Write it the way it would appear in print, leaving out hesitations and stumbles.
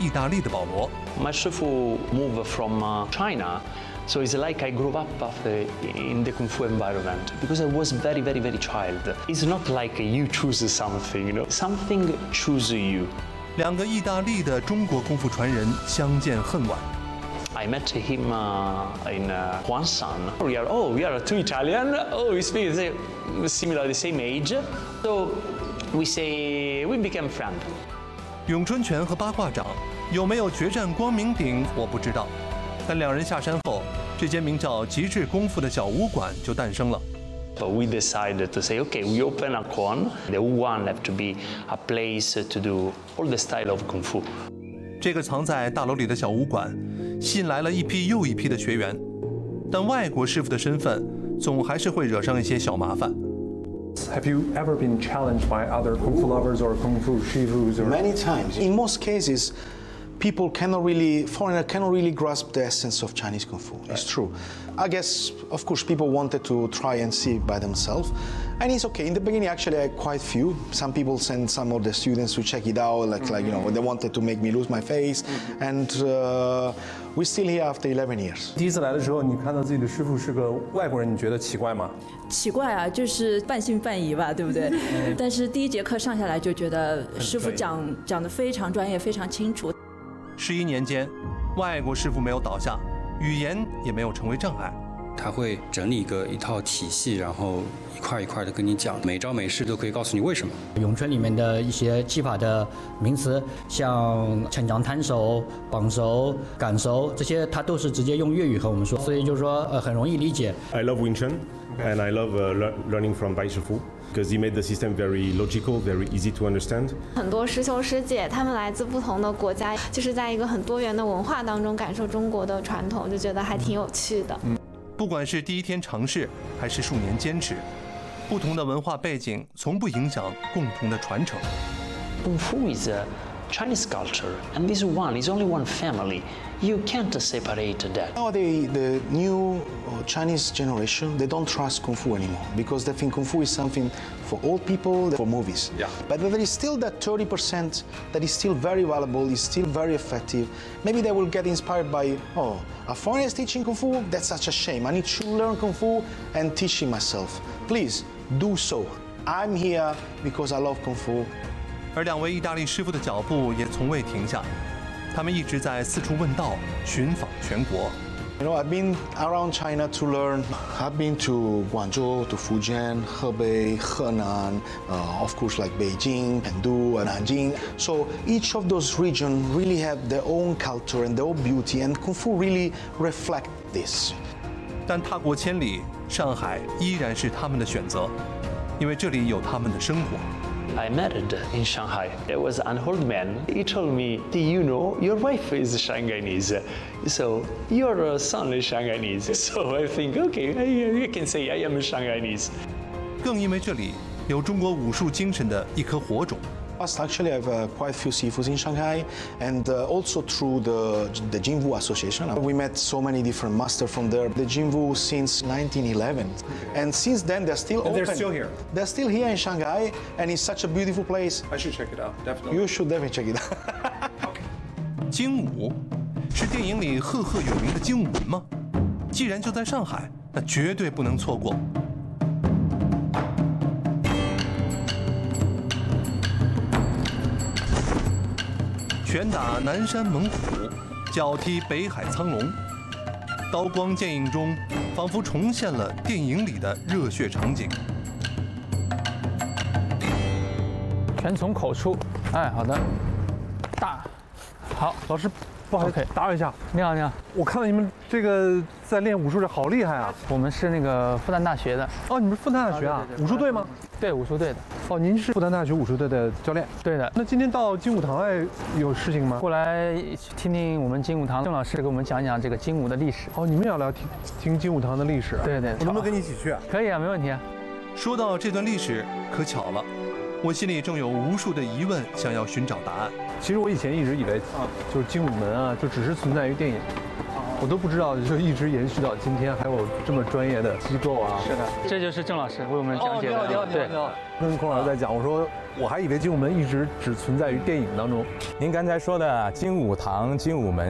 意大利的保罗。 My 师傅 moved from China. So it's like I grew up in the Kung Fu environment because I was very, very, very child. It's not like you choose something, you know, something choose you. 两个意大利的中国功夫传人相见恨晚。 I met him in Huangshan. We are two Italian. We speak similar, the same age. So we became friends. 咏春拳和八卦掌有没有决战光明顶，我不知道。但两人下山后，这间名叫极致功夫的小武馆就诞生了。 But we decided to say, okay, we open a Kwon. The Wuhan have to be a place to do all the style of Kung Fu. 这个藏在大楼里的小武馆，吸引来了一批又一批的学员，但外国师傅的身份总还是会惹上一些小麻烦。 Have you ever been challenged by other Kung Fu lovers or Kung Fu shifus? Many times. In most cases, foreigner cannot really grasp the essence of Chinese Kung Fu. It's true. I guess, of course, people wanted to try and see it by themselves. And it's okay. In the beginning, actually, I had quite few. Some people sent some of the students to check it out, like you know, they wanted to make me lose my face. And we're still here after 11 years. 第一次来的时候，你看到自己的师傅是个外国人，你觉得奇怪吗？ 奇怪啊，就是半信半疑吧，对不对？但是第一节课上下来就觉得师傅讲得非常专业，非常清楚。 11年间，外国师傅没有倒下，语言也没有成为障碍。 他会整理一套体系，然后一块一块的跟你讲，每招每式都可以告诉你为什么。 咏春里面的一些技法的名词，像抻掌摊手、绑手、赶手这些，他都是直接用粤语和我们说，所以就是说很容易理解。 I love Wing Chun, and I love learning from Bai Shifu. Because he made the system very logical, very easy to understand. 很多师兄师姐他们来自不同的国家，就是在一个很多元的文化当中感受中国的传统，就觉得还挺有趣的。 不管是第一天尝试，还是数年坚持，不同的文化背景从不影响共同的传承。 Kung Fu is a Chinese culture, and this one is only one family. You can't separate that. Nowadays, the new Chinese generation, they don't trust Kung Fu anymore because they think Kung Fu is something for old people, for movies. Yeah. But there is still that 30% that is still very valuable, is still very effective. Maybe they will get inspired by, a foreigner is teaching Kung Fu? That's such a shame. I need to learn Kung Fu and teach it myself. Please, do so. I'm here because I love Kung Fu. 而两位意大利师傅的脚步也从未停下，他们一直在四处问道，寻访全国。 You know, I've been around China to learn. I've been to Guangzhou, to Fujian, Hebei, Henan, of course like Beijing, Chengdu, and Nanjing. So each of those regions really have their own culture and their own beauty, and Kung Fu really reflect this. 但踏过千里，上海依然是他们的选择，因为这里有他们的生活。 I married in Shanghai. There was an old man. He told me, "Do you know your wife is Shanghainese? So your son is Shanghainese." So I think, okay, I can say I am Shanghainese. 更因为这里有中国武术精神的一颗火种。 Actually, I have quite a few sifus in Shanghai, and also through the Jinwu Association. We met so many different masters from there. The Jinwu since 1911, and since then they're still open. They're still here. They're still here in Shanghai, and it's such a beautiful place. I should check it out, definitely. You should definitely check it out. 精武是电影里赫赫有名的精武门吗？既然就在上海，那绝对不能错过。拳打南山猛虎，脚踢北海苍龙，刀光剑影中，仿佛重现了电影里的热血场景。 拳从口出，哎，好的，大，好， 老师，不好意思 OK 打扰一下。 你好，你好， 我看到你们这个在练武术这好厉害啊！ 我们是那个复旦大学的。 哦，你们是复旦大学啊？武术队吗？ 对，武术队的。 哦，您是复旦大学武术队的教练？ 对的。 那今天到精武堂来有事情吗？ 过来听听我们精武堂郑老师给我们讲讲这个精武的历史。 哦，你们也要来听精武堂的历史？ 对对。 我能不能跟你一起去啊？ 可以啊，没问题啊。 说到这段历史，可巧了，我心里正有无数的疑问想要寻找答案。 其实我以前一直以为，就是精武门啊，就只是存在于电影。我都不知道，就一直延续到今天，还有这么专业的机构啊！ 是的，这就是郑老师为我们讲解的。 你好，跟孔老师在讲，我说我还以为精武门一直只存在于电影当中。 您刚才说的精武堂、精武门